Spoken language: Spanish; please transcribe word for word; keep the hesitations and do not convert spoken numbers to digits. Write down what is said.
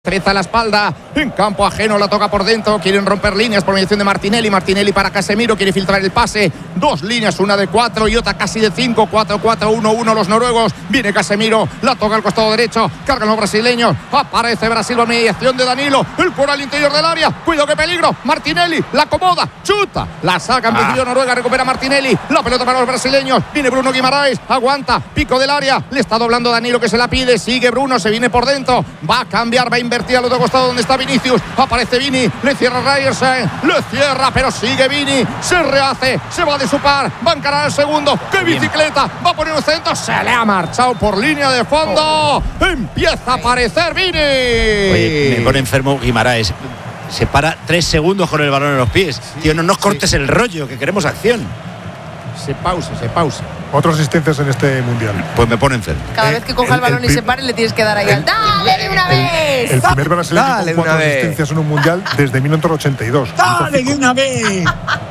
Treza la espalda, en campo ajeno, la toca por dentro, quieren romper líneas por mediación de Martinelli, Martinelli para Casemiro, quiere filtrar el pase, dos líneas, una de cuatro y otra casi de cinco, cuatro, cuatro, uno, uno los noruegos, viene Casemiro, la toca al costado derecho, cargan los brasileños, aparece Brasil por mediación de Danilo, el por al interior del área, cuidado que peligro, Martinelli, la acomoda, chuta, la saca en principio ah. Noruega, recupera Martinelli, la pelota para los brasileños, viene Bruno Guimaraes, aguanta, pico del área, le está doblando Danilo que se la pide, sigue Bruno, se viene por dentro, va a cambiar, va a invertir al otro costado donde está Vinicius, aparece Vini, le cierra Ryerson, le cierra, pero sigue Vini, se rehace, se va de su par, va a encarar el segundo, ¡qué bicicleta! Va a poner un centro, se le ha marchado por línea de fondo, oh. empieza a aparecer Vini. Oye, me pone enfermo Guimaraes, se para tres segundos con el balón en los pies, sí, tío, no nos cortes sí. el rollo, que queremos acción. Se pausa, se pausa. Otras asistencias en este mundial. Pues me pone enfermo. Cada eh, vez que coja el, el balón el, y se pare, le tienes que dar ahí al ¡dale de una vez! El, el primer brasileño con cuatro asistencias en un mundial desde mil novecientos ochenta y dos. ¡Dale de una vez!